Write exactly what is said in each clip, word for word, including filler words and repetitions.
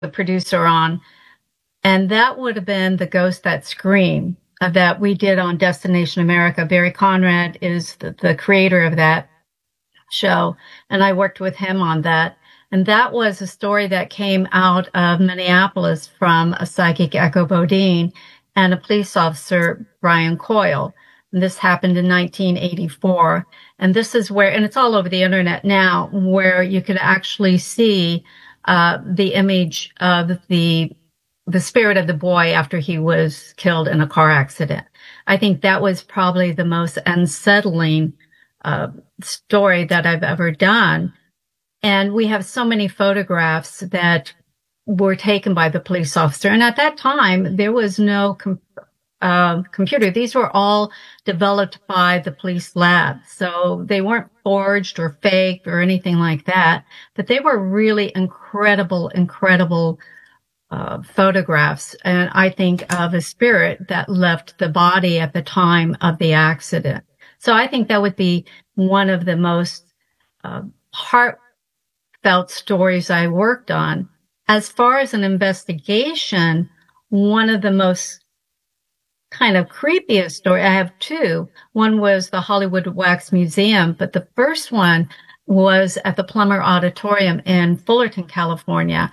the producer on, and that would have been The Ghost That Screamed uh, that we did on Destination America. Barry Conrad is the, the creator of that show, and I worked with him on that. And that was a story that came out of Minneapolis from a psychic, Echo Bodine, and a police officer, Brian Coyle. And this happened in nineteen eighty-four. And this is where, and it's all over the internet now, where you could actually see uh, the image of the the spirit of the boy after he was killed in a car accident. I think that was probably the most unsettling uh, story that I've ever done. And we have so many photographs that were taken by the police officer. And at that time, there was no com- uh, computer. These were all developed by the police lab. So they weren't forged or faked or anything like that, but they were really incredible, incredible uh, photographs. And I think of a spirit that left the body at the time of the accident. So I think that would be one of the most uh, heartfelt stories I worked on. As far as an investigation, one of the most kind of creepiest story, I have two. One was the Hollywood Wax Museum, but the first one was at the Plummer Auditorium in Fullerton, California.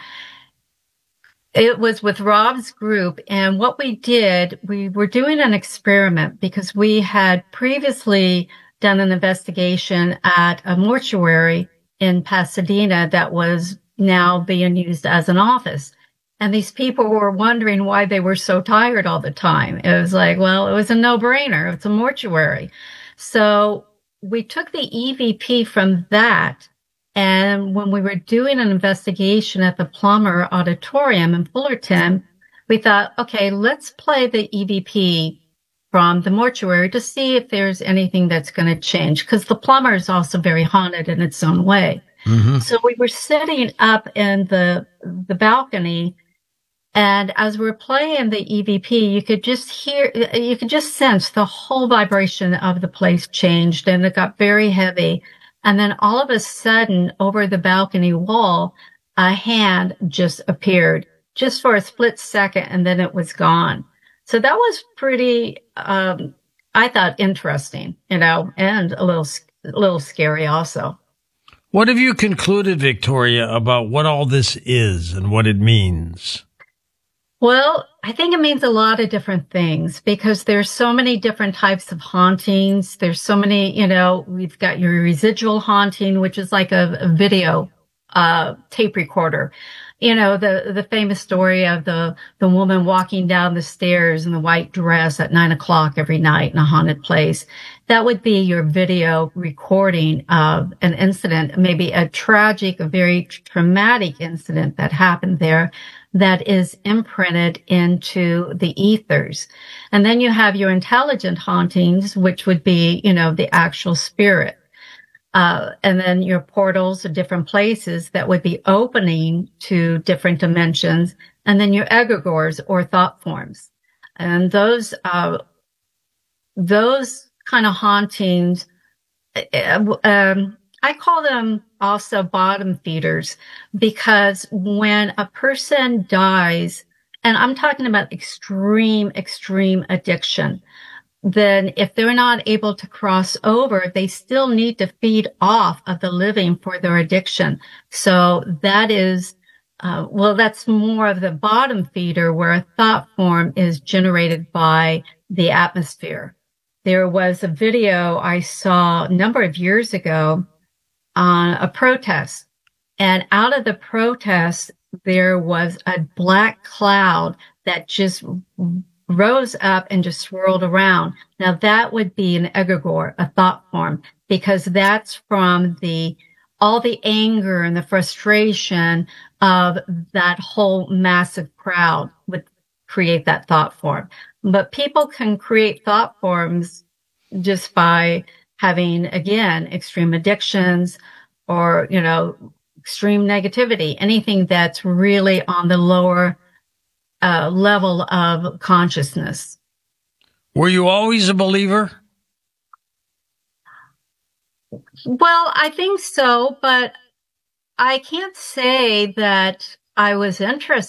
It was with Rob's group, and what we did, we were doing an experiment because we had previously done an investigation at a mortuary in Pasadena that was now being used as an office. And these people were wondering why they were so tired all the time. It was like, well, it was a no-brainer. It's a mortuary. So we took the E V P from that. And when we were doing an investigation at the Plummer Auditorium in Fullerton, we thought, okay, let's play the E V P from the mortuary to see if there's anything that's going to change. Because the Plummer is also very haunted in its own way. Mm-hmm. So we were sitting up in the the balcony, and as we were playing the E V P, you could just hear, you could just sense the whole vibration of the place changed, and it got very heavy. And then all of a sudden, over the balcony wall, a hand just appeared, just for a split second, and then it was gone. So that was pretty, um, I thought, interesting, you know, and a little, a little scary also. What have you concluded, Victoria, about what all this is and what it means? Well, I think it means a lot of different things because there's so many different types of hauntings. There's so many, you know, we've got your residual haunting, which is like a, a video, uh, tape recorder. You know, the, the famous story of the, the woman walking down the stairs in the white dress at nine o'clock every night in a haunted place. That would be your video recording of an incident, maybe a tragic, a very traumatic incident that happened there that is imprinted into the ethers. And then you have your intelligent hauntings, which would be, you know, the actual spirit. Uh, and then your portals to different places that would be opening to different dimensions. And then your egregores or thought forms. And those, uh, those kind of hauntings, um, I call them also bottom feeders because when a person dies, and I'm talking about extreme, extreme addiction, then if they're not able to cross over, they still need to feed off of the living for their addiction. So that is, uh, well, that's more of the bottom feeder where a thought form is generated by the atmosphere. There was a video I saw a number of years ago on a protest, and out of the protest, there was a black cloud that just rose up and just swirled around. Now that would be an egregore, a thought form, because that's from the, all the anger and the frustration of that whole massive crowd would create that thought form. But people can create thought forms just by having, again, extreme addictions or, you know, extreme negativity, anything that's really on the lower uh, level of consciousness. Were you always a believer? Well, I think so, but I can't say that I was interested